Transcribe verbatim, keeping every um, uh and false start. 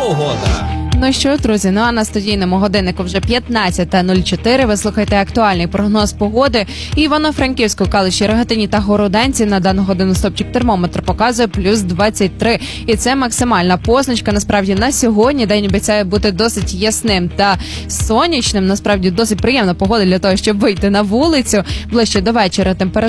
погода. Ну що, друзі, ну а на студійному годиннику вже п'ятнадцята нуль чотири. Ви слухаєте актуальний прогноз погоди. І Івано-Франківську, Калуші, Рогатині та Городенці на дану годину стопчик термометр показує плюс двадцять три. І це максимальна позначка. Насправді на сьогодні день обіцяє бути досить ясним та сонячним. Насправді досить приємна погода для того, щоб вийти на вулицю. Ближче до вечора температура